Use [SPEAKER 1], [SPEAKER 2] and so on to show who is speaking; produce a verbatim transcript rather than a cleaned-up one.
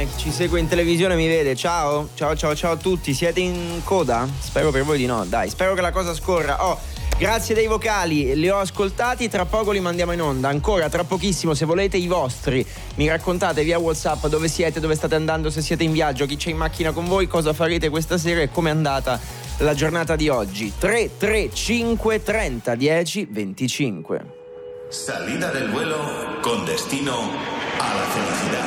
[SPEAKER 1] eh, ci segue in televisione mi vede. Ciao, ciao, ciao, ciao a tutti. Siete in coda? Spero per voi di no. Dai, spero che la cosa scorra. Oh, grazie dei vocali, li ho ascoltati. Tra poco li mandiamo in onda. Ancora tra pochissimo, se volete i vostri, mi raccontate via WhatsApp dove siete, dove state andando, se siete in viaggio, chi c'è in macchina con voi, cosa farete questa sera e com'è andata la giornata di oggi. Tre tre cinque trenta dieci venticinque.
[SPEAKER 2] Salida del vuelo con destino a la felicidad.